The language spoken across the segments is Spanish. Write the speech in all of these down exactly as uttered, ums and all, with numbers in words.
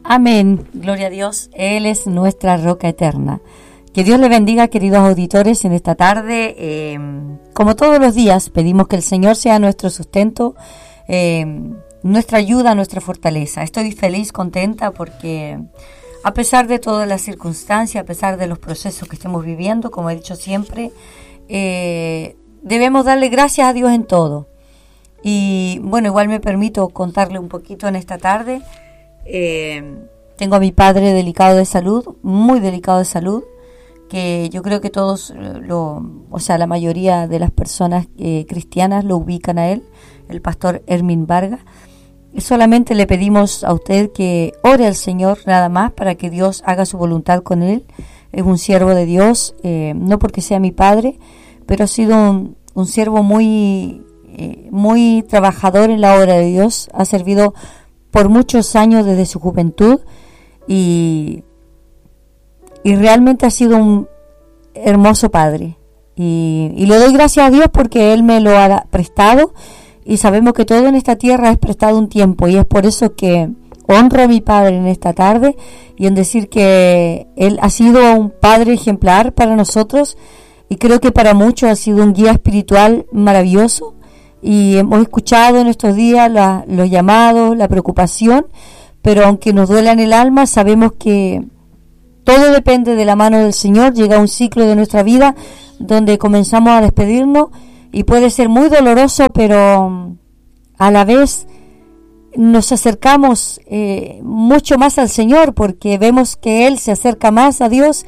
Amén, gloria a Dios, Él es nuestra roca eterna. Que Dios le bendiga, queridos auditores, en esta tarde. Eh, como todos los días, pedimos que el Señor sea nuestro sustento, eh, nuestra ayuda, nuestra fortaleza. Estoy feliz, contenta, porque a pesar de todas las circunstancias, a pesar de los procesos que estemos viviendo, como he dicho siempre, eh, debemos darle gracias a Dios en todo. Y bueno, igual me permito contarle un poquito en esta tarde. Eh, tengo a mi padre delicado de salud, muy delicado de salud, que yo creo que todos, lo, o sea, la mayoría de las personas eh, cristianas lo ubican a él, el pastor Hermin Vargas. Y solamente le pedimos a usted que ore al Señor nada más para que Dios haga su voluntad con él. Es un siervo de Dios, eh, no porque sea mi padre, pero ha sido un, un siervo muy, eh, muy trabajador en la obra de Dios. Ha servido por muchos años desde su juventud y, y realmente ha sido un hermoso padre. Y, y le doy gracias a Dios porque Él me lo ha prestado y sabemos que todo en esta tierra es prestado un tiempo y es por eso que honro a mi padre en esta tarde y en decir que Él ha sido un padre ejemplar para nosotros y creo que para muchos ha sido un guía espiritual maravilloso. Y hemos escuchado en estos días la, los llamados, la preocupación, pero aunque nos duela en el alma, sabemos que todo depende de la mano del Señor. Llega un ciclo de nuestra vida donde comenzamos a despedirnos y puede ser muy doloroso, pero a la vez nos acercamos eh, mucho más al Señor porque vemos que Él se acerca más a Dios.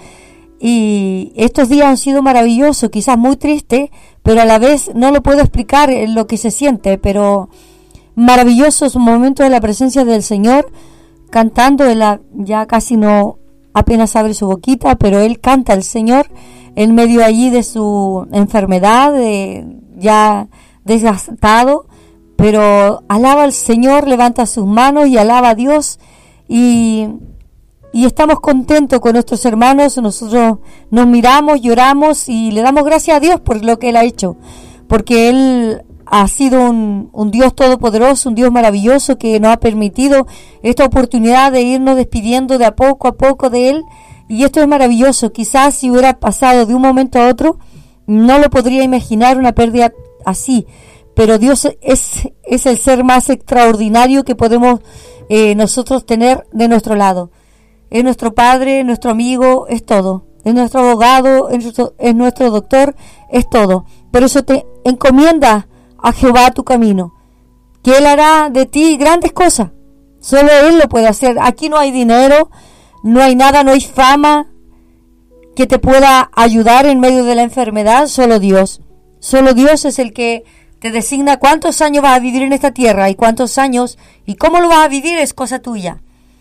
Y estos días han sido maravillosos, quizás muy tristes, pero a la vez no lo puedo explicar en lo que se siente, pero maravillosos momentos de la presencia del Señor, cantando. Él ya casi no apenas abre su boquita, pero Él canta al Señor en medio allí de su enfermedad, de, ya desgastado, pero alaba al Señor, levanta sus manos y alaba a Dios y... Y estamos contentos con nuestros hermanos, nosotros nos miramos, lloramos y le damos gracias a Dios por lo que Él ha hecho. Porque Él ha sido un, un Dios todopoderoso, un Dios maravilloso que nos ha permitido esta oportunidad de irnos despidiendo de a poco a poco de Él. Y esto es maravilloso, quizás si hubiera pasado de un momento a otro, no lo podría imaginar una pérdida así. Pero Dios es, es el ser más extraordinario que podemos eh, nosotros tener de nuestro lado. Es nuestro padre, nuestro amigo, es todo. Es nuestro abogado, es nuestro, es nuestro doctor, es todo. Por eso te encomienda a Jehová tu camino, que Él hará de ti grandes cosas. Solo Él lo puede hacer. Aquí no hay dinero, no hay nada, no hay fama que te pueda ayudar en medio de la enfermedad. Solo Dios. Solo Dios es el que te designa cuántos años vas a vivir en esta tierra y cuántos años y cómo lo vas a vivir es cosa tuya.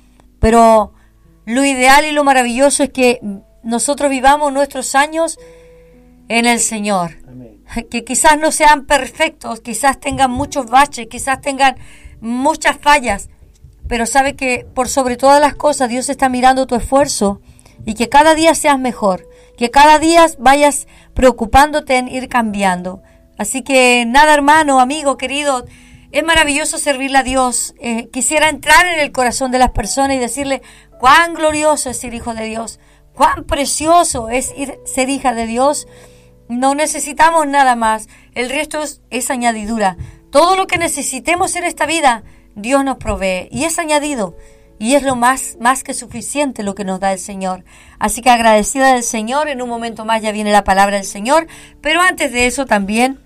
Pero lo ideal y lo maravilloso es que nosotros vivamos nuestros años en el Señor. Amén. Que quizás no sean perfectos, quizás tengan muchos baches, quizás tengan muchas fallas, pero sabe que por sobre todas las cosas Dios está mirando tu esfuerzo y que cada día seas mejor, que cada día vayas preocupándote en ir cambiando. Así que nada, hermano, amigo, querido, es maravilloso servirle a Dios. Eh, quisiera entrar en el corazón de las personas y decirle cuán glorioso es ser hijo de Dios, cuán precioso es ir, ser hija de Dios. No necesitamos nada más, el resto es, es añadidura. Todo lo que necesitemos en esta vida, Dios nos provee y es añadido. Y es lo más, más que suficiente lo que nos da el Señor. Así que agradecida del Señor, en un momento más ya viene la palabra del Señor. Pero antes de eso también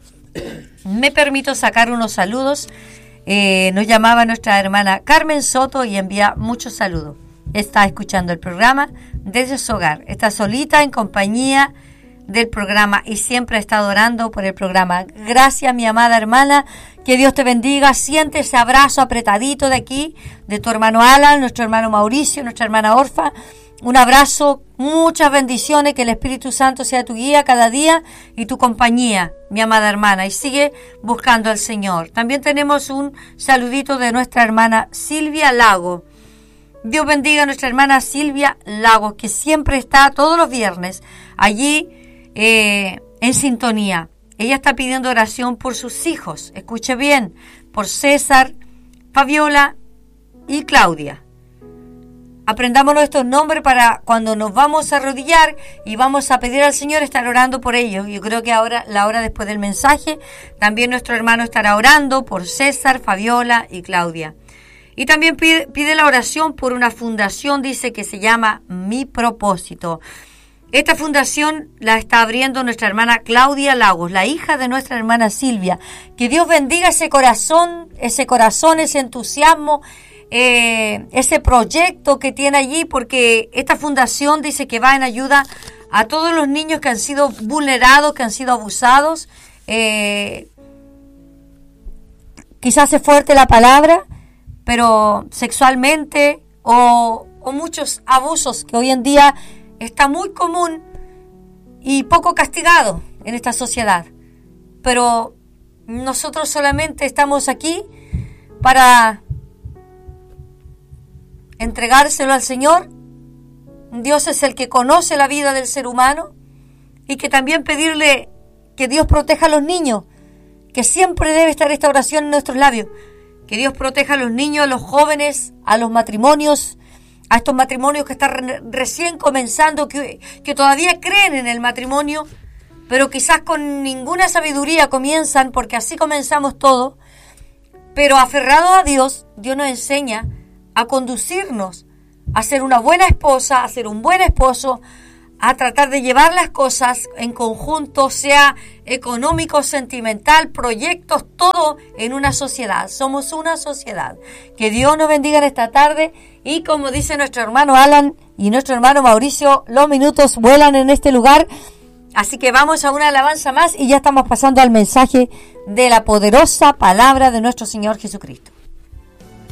me permito sacar unos saludos. Eh, nos llamaba nuestra hermana Carmen Soto y envía muchos saludos. Está escuchando el programa desde su hogar. Está solita en compañía del programa y siempre ha estado orando por el programa. Gracias, mi amada hermana. Que Dios te bendiga. Siente ese abrazo apretadito de aquí, de tu hermano Alan, nuestro hermano Mauricio, nuestra hermana Orfa. Un abrazo, muchas bendiciones, que el Espíritu Santo sea tu guía cada día y tu compañía, mi amada hermana, y sigue buscando al Señor. También tenemos un saludito de nuestra hermana Silvia Lago. Dios bendiga a nuestra hermana Silvia Lago, que siempre está todos los viernes allí eh, en sintonía. Ella está pidiendo oración por sus hijos, escuche bien, por César, Fabiola y Claudia. Aprendámonos estos nombres para cuando nos vamos a arrodillar y vamos a pedir al Señor estar orando por ellos. Yo creo que ahora, la hora después del mensaje, también nuestro hermano estará orando por César, Fabiola y Claudia. Y también pide, pide la oración por una fundación, dice, que se llama Mi Propósito. Esta fundación la está abriendo nuestra hermana Claudia Lagos, la hija de nuestra hermana Silvia. Que Dios bendiga ese corazón, ese corazón, ese entusiasmo, eh, ese proyecto que tiene allí, porque esta fundación dice que va en ayuda a todos los niños que han sido vulnerados, que han sido abusados. Eh, quizás es fuerte la palabra, pero sexualmente o, o muchos abusos que hoy en día está muy común y poco castigado en esta sociedad. Pero nosotros solamente estamos aquí para entregárselo al Señor. Dios es el que conoce la vida del ser humano, y que también pedirle que Dios proteja a los niños, que siempre debe estar esta oración en nuestros labios. Que Dios proteja a los niños, a los jóvenes, a los matrimonios, a estos matrimonios que están re- recién comenzando, que, que todavía creen en el matrimonio, pero quizás con ninguna sabiduría comienzan, porque así comenzamos todos. Pero aferrados a Dios, Dios nos enseña a conducirnos, a ser una buena esposa, a ser un buen esposo, a tratar de llevar las cosas en conjunto, sea económico, sentimental, proyectos, todo en una sociedad. Somos una sociedad. Que Dios nos bendiga en esta tarde, y como dice nuestro hermano Alan y nuestro hermano Mauricio, los minutos vuelan en este lugar. Así que vamos a una alabanza más y ya estamos pasando al mensaje de la poderosa palabra de nuestro Señor Jesucristo.